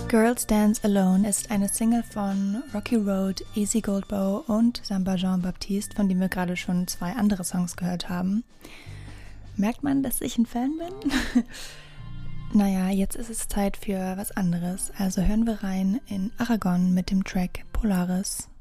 Girls Dance Alone ist eine Single von Rocky Road, Easy Goldbow und Samba Jean Baptiste, von dem wir gerade schon 2 andere Songs gehört haben. Merkt man, dass ich ein Fan bin? Naja, jetzt ist es Zeit für was anderes, also hören wir rein in Aragon mit dem Track Polaris.